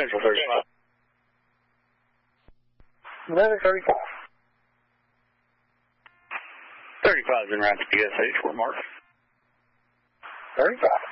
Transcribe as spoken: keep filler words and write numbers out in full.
Central thirty-five. Letter thirty-five. thirty-five is in route to P S H. We're marked. thirty-five.